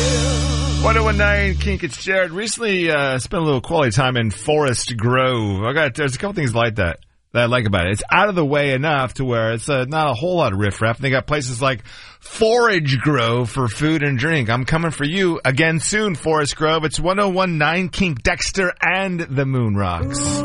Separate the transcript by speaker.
Speaker 1: 1019 Kink, it's Jared. Recently spent a little quality time in Forest Grove. There's a couple things like that I like about it. It's out of the way enough to where it's not a whole lot of riffraff. They got places like Forage Grove for food and drink. I'm coming for you again soon, Forest Grove. It's 1019 Kink, Dexter, and the Moon Rocks.